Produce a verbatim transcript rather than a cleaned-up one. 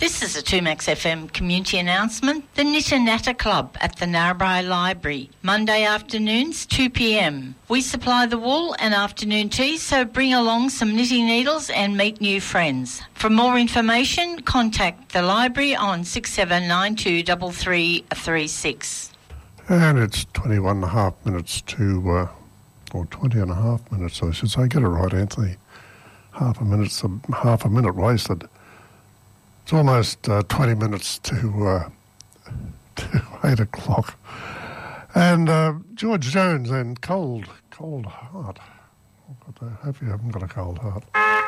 This is a two Max F M community announcement. The Knitter Natter Club at the Narrabri Library, Monday afternoons, two p m. We supply the wool and afternoon tea, so bring along some knitting needles and meet new friends. For more information, contact the library on six seven nine two three three three six. And it's twenty-one and a half minutes to, uh, or twenty and a half minutes, I should say. Get it right, Anthony. Half a minute, half a minute wasted. It's almost uh, twenty minutes to, uh, to eight o'clock. And uh, George Jones and Cold, Cold Heart. I hope you haven't got a cold heart.